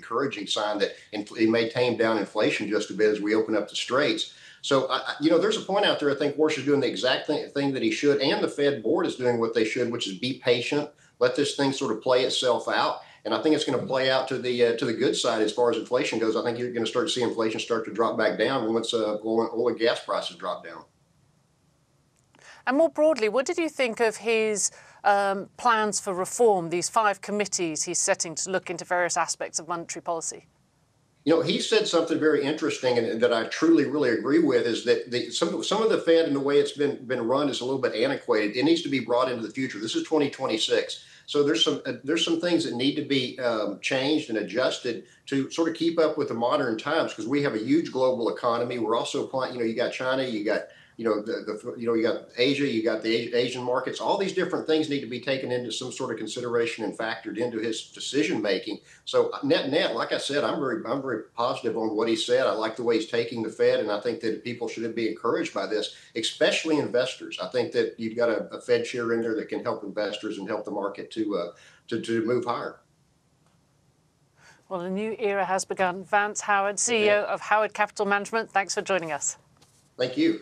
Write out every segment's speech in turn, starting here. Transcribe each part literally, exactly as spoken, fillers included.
encouraging sign that it may tame down inflation just a bit as we open up the straits. So, I, you know, there's a point out there. I think Warsh is doing the exact thing, thing that he should, and the Fed board is doing what they should, which is be patient, let this thing sort of play itself out. And I think it's going to play out to the uh, to the good side as far as inflation goes. I think you're going to start to see inflation start to drop back down once uh, oil, oil and gas prices drop down. And more broadly, what did you think of his um, plans for reform, these five committees he's setting to look into various aspects of monetary policy? You know, he said something very interesting and that I truly, really agree with, is that the, some, some of the Fed and the way it's been, been run is a little bit antiquated. It needs to be brought into the future. This is twenty twenty-six. So there's some uh, there's some things that need to be um, changed and adjusted to sort of keep up with the modern times, because we have a huge global economy. We're also applying, you know, you got China, you got, you know, the, the you know, you got Asia, you got the Asian markets. All these different things need to be taken into some sort of consideration and factored into his decision making. So net net, like I said, I'm very I'm very positive on what he said. I like the way he's taking the Fed, and I think that people should be encouraged by this, especially investors. I think that you've got a, a Fed chair in there that can help investors and help the market to uh, to to move higher. Well, a new era has begun. Vance Howard, C E O of Howard Capital Management, thanks for joining us. Thank you.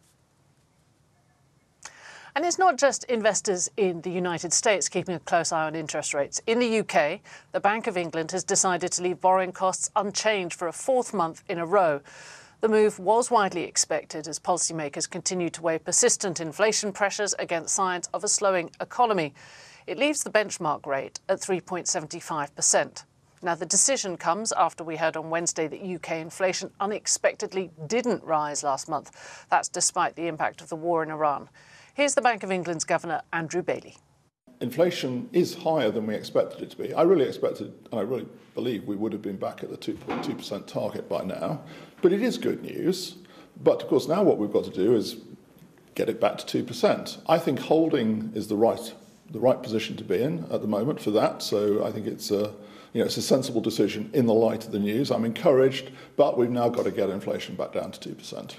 And it's not just investors in the United States keeping a close eye on interest rates. In the U K, the Bank of England has decided to leave borrowing costs unchanged for a fourth month in a row. The move was widely expected as policymakers continue to weigh persistent inflation pressures against signs of a slowing economy. It leaves the benchmark rate at three point seven five percent. Now, the decision comes after we heard on Wednesday that U K inflation unexpectedly didn't rise last month. That's despite the impact of the war in Iran. Here's the Bank of England's Governor, Andrew Bailey. Inflation is higher than we expected it to be. I really expected, and I really believe we would have been back at the two point two percent target by now. But it is good news. But of course, now what we've got to do is get it back to two percent. I think holding is the right, the right position to be in at the moment for that. So I think it's a, you know, it's a sensible decision in the light of the news. I'm encouraged, but we've now got to get inflation back down to two percent.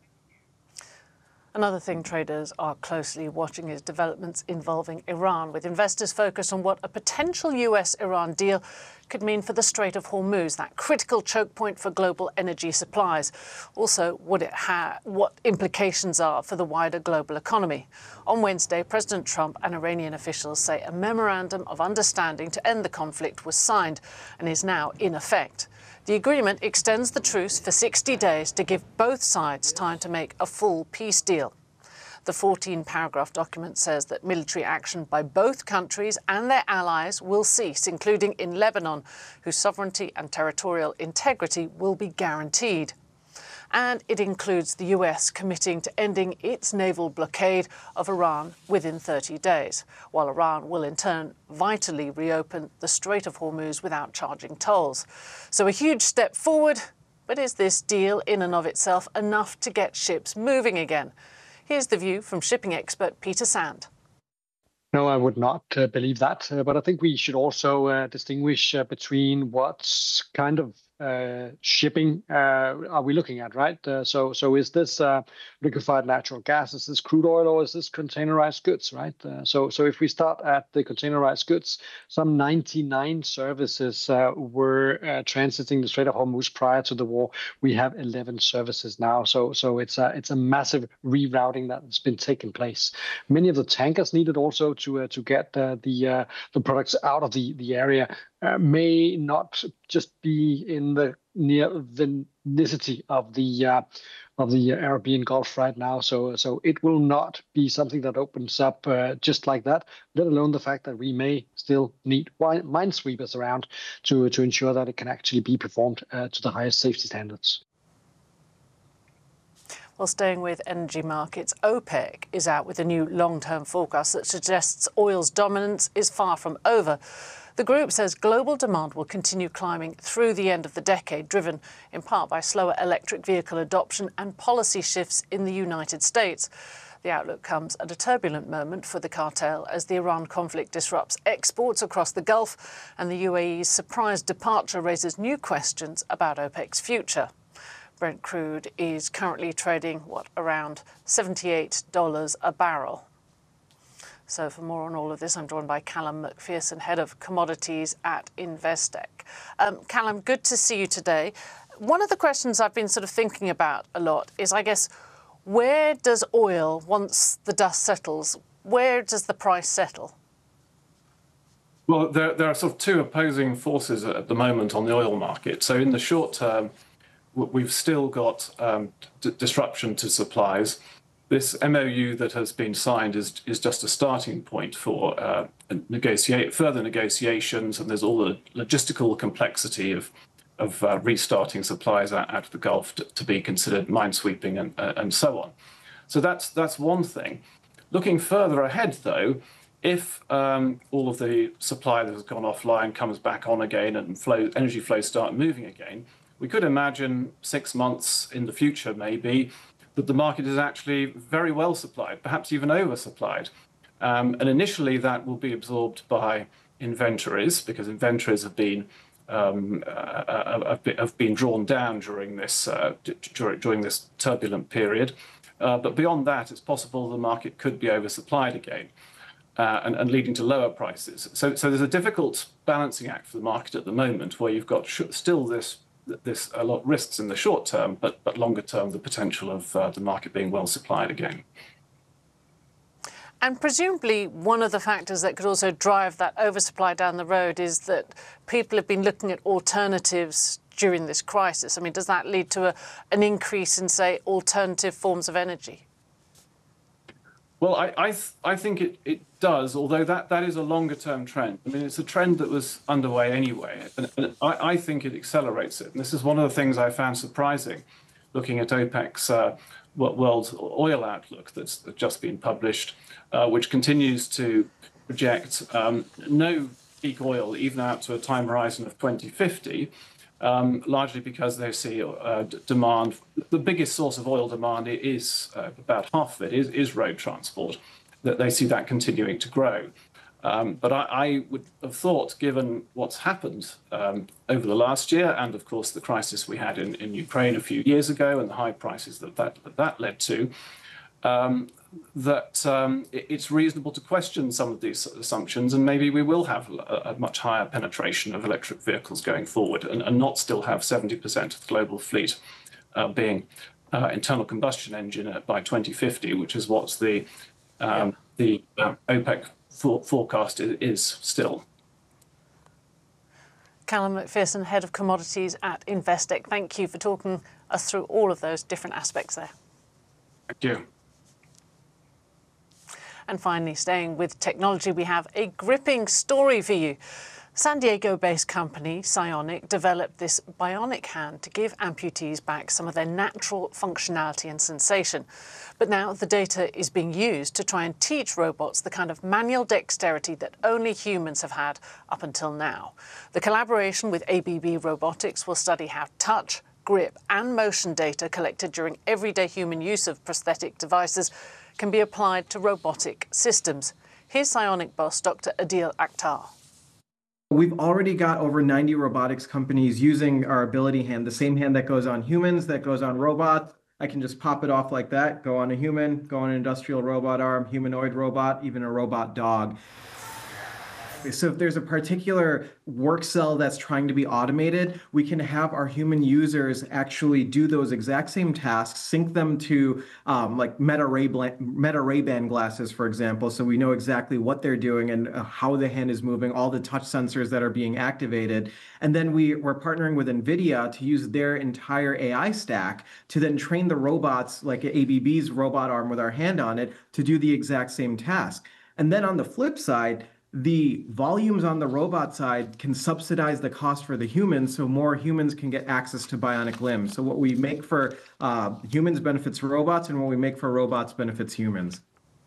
Another thing traders are closely watching is developments involving Iran, with investors focused on what a potential U S Iran deal could mean for the Strait of Hormuz, that critical choke point for global energy supplies. Also, what it ha- what implications are for the wider global economy. On Wednesday, President Trump and Iranian officials say a memorandum of understanding to end the conflict was signed and is now in effect. The agreement extends the truce for sixty days to give both sides time to make a full peace deal. The fourteen paragraph document says that military action by both countries and their allies will cease, including in Lebanon, whose sovereignty and territorial integrity will be guaranteed. And it includes the U S committing to ending its naval blockade of Iran within thirty days, while Iran will in turn vitally reopen the Strait of Hormuz without charging tolls. So a huge step forward, but is this deal in and of itself enough to get ships moving again? Here's the view from shipping expert Peter Sand. No, I would not uh, believe that. Uh, but I think we should also uh, distinguish uh, between what's kind of uh, shipping uh, are we looking at, right? Uh, so, so is this uh, liquefied natural gas? Is this crude oil, or is this containerized goods, right? Uh, so, so if we start at the containerized goods, some ninety-nine services uh, were uh, transiting the Strait of Hormuz prior to the war. We have eleven services now. So, so it's a it's a massive rerouting that has been taking place. Many of the tankers needed also to uh, to get uh, the uh, the products out of the the area uh, may not just be in the near vicinity of the uh, of the Arabian Gulf right now. So so it will not be something that opens up uh, just like that. Let alone the fact that we may still need minesweepers around to to ensure that it can actually be performed uh, to the highest safety standards. Well, staying with energy markets, OPEC is out with a new long-term forecast that suggests oil's dominance is far from over. The group says global demand will continue climbing through the end of the decade, driven in part by slower electric vehicle adoption and policy shifts in the United States. The outlook comes at a turbulent moment for the cartel as the Iran conflict disrupts exports across the Gulf, and the U A E's surprise departure raises new questions about OPEC's future. Brent crude is currently trading, what, around seventy-eight dollars a barrel. So for more on all of this, I'm joined by Callum Macpherson, Head of Commodities at Investec. Um, Callum, good to see you today. One of the questions I've been sort of thinking about a lot is, I guess, where does oil, once the dust settles, where does the price settle? Well, there, there are sort of two opposing forces at the moment on the oil market. So in the short term, we've still got um, d- disruption to supplies. This M O U that has been signed is, is just a starting point for uh, negotiate, further negotiations, and there's all the logistical complexity of, of uh, restarting supplies out, out of the Gulf to, to be considered minesweeping and, uh, and so on. So that's, that's one thing. Looking further ahead, though, if um, all of the supply that has gone offline comes back on again and flow, energy flows start moving again, we could imagine six months in the future, maybe, that the market is actually very well supplied, perhaps even oversupplied. Um, and initially, that will be absorbed by inventories, because inventories have been um, uh, have been drawn down during this uh, during, during this turbulent period. Uh, but beyond that, it's possible the market could be oversupplied again. Uh, and, and leading to lower prices. So, so there's a difficult balancing act for the market at the moment, where you've got sh- still this, this a lot of risks in the short term, but, but longer term, the potential of uh, the market being well supplied again. And presumably one of the factors that could also drive that oversupply down the road is that people have been looking at alternatives during this crisis. I mean, does that lead to a, an increase in, say, alternative forms of energy? Well, I I, th- I think it, it does, although that, that is a longer-term trend. I mean, it's a trend that was underway anyway, and, and I, I think it accelerates it. And this is one of the things I found surprising, looking at OPEC's uh, World Oil Outlook that's just been published, uh, which continues to project um, no peak oil, even out to a time horizon of twenty fifty, Um, largely because they see uh, d- demand. The biggest source of oil demand is, uh, about half of it, is, is road transport, that they see that continuing to grow. Um, but I, I would have thought, given what's happened um, over the last year, and of course the crisis we had in, in Ukraine a few years ago and the high prices that that, that, that led to, um, that um, it, it's reasonable to question some of these assumptions, and maybe we will have a, a much higher penetration of electric vehicles going forward, and, and not still have seventy percent of the global fleet uh, being uh, internal combustion engine by twenty fifty, which is what the um, yeah. the uh, OPEC for, forecast is, is still. Callum Macpherson, Head of Commodities at Investec, thank you for talking us through all of those different aspects there. Thank you. And finally, staying with technology, we have a gripping story for you. San Diego-based company Psyonic developed this bionic hand to give amputees back some of their natural functionality and sensation. But now the data is being used to try and teach robots the kind of manual dexterity that only humans have had up until now. The collaboration with A B B Robotics will study how touch, grip and motion data collected during everyday human use of prosthetic devices can be applied to robotic systems. Here's Psyonic boss, Doctor Adil Akhtar. We've already got over ninety robotics companies using our Ability Hand, the same hand that goes on humans, that goes on robots. I can just pop it off like that, go on a human, go on an industrial robot arm, humanoid robot, even a robot dog. So if there's a particular work cell that's trying to be automated, we can have our human users actually do those exact same tasks, sync them to um, like Meta Ray-Ban, Meta Ray-Ban glasses, for example, so we know exactly what they're doing and how the hand is moving, all the touch sensors that are being activated. And then we, we're partnering with NVIDIA to use their entire A I stack to then train the robots, like A B B's robot arm with our hand on it, to do the exact same task. And then on the flip side, the volumes on the robot side can subsidize the cost for the humans, so more humans can get access to bionic limbs. So what we make for uh, humans benefits robots, and what we make for robots benefits humans.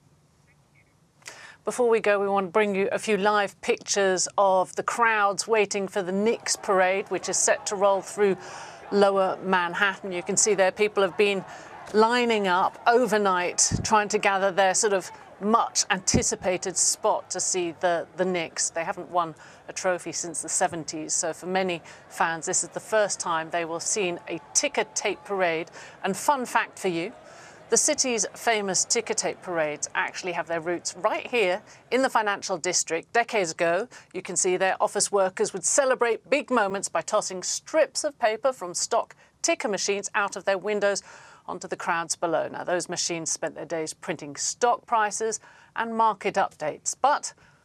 Before we go, we want to bring you a few live pictures of the crowds waiting for the Knicks parade, which is set to roll through Lower Manhattan. You can see there people have been lining up overnight, trying to gather their sort of much anticipated spot to see the, the Knicks. They haven't won a trophy since the seventies, so for many fans this is the first time they will have seen a ticker tape parade. And fun fact for you, The city's famous ticker tape parades actually have their roots right here in the financial district. Decades ago, you can see their office workers would celebrate big moments by tossing strips of paper from stock ticker machines out of their windows onto the crowds below. Now, those machines spent their days printing stock prices and market updates. But